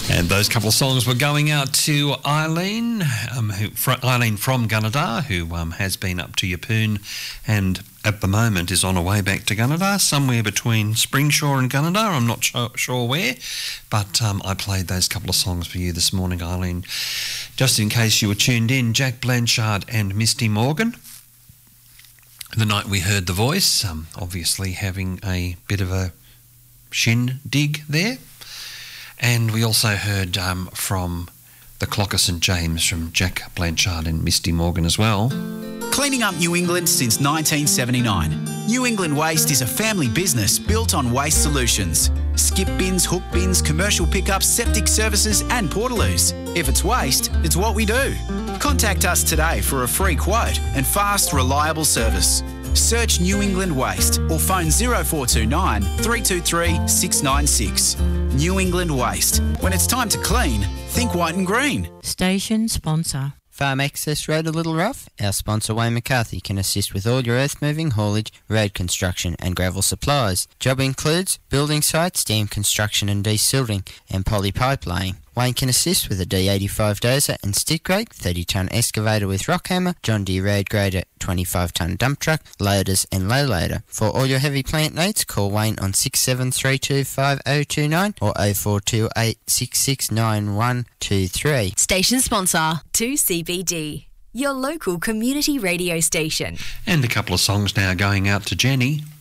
And those couple of songs were going out to Eileen, Eileen from Gunnedah, who has been up to Yeppoon and at the moment is on her way back to Gunnedah, somewhere between Springshaw and Gunnedah. I'm not sure where, but I played those couple of songs for you this morning, Eileen. Just in case you were tuned in, Jack Blanchard and Misty Morgan. The night we heard The Voice, obviously having a bit of a shindig there. And we also heard from the Clock of St James from Jack Blanchard and Misty Morgan as well. Cleaning up New England since 1979. New England Waste is a family business built on waste solutions. Skip bins, hook bins, commercial pickups, septic services and portaloos. If it's waste, it's what we do. Contact us today for a free quote and fast, reliable service. Search New England Waste or phone 0429 323 696. New England Waste. When it's time to clean, think white and green. Station sponsor. Farm Access Road a little rough? Our sponsor Wayne McCarthy can assist with all your earth moving, haulage, road construction and gravel supplies. Job includes building sites, dam construction and desilting and poly pipe laying. Wayne can assist with a D85 dozer and stick rake, 30-tonne excavator with rock hammer, John Deere road grader, 25-tonne dump truck, loaders and low loader. For all your heavy plant needs, call Wayne on 67325029 or 0428669123. Station sponsor 2CBD, your local community radio station. And a couple of songs now going out to Jenny.